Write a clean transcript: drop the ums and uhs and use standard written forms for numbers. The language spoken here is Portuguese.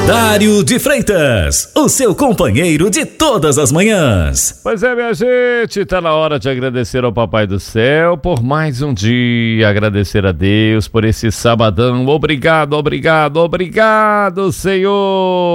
Dário de Freitas, o seu companheiro de todas as manhãs. Pois é, minha gente, tá na hora de agradecer ao Papai do Céu por mais um dia, agradecer a Deus por esse sabadão. Obrigado, obrigado, obrigado, Senhor.